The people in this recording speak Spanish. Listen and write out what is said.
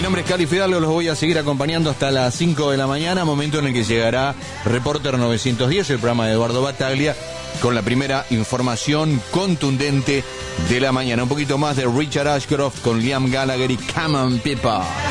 Mi nombre es Cali Fidalgo, los voy a seguir acompañando hasta las 5 de la mañana, momento en el que llegará Reporter 910, el programa de Eduardo Battaglia, con la primera información contundente de la mañana. Un poquito más de Richard Ashcroft con Liam Gallagher y Come On People.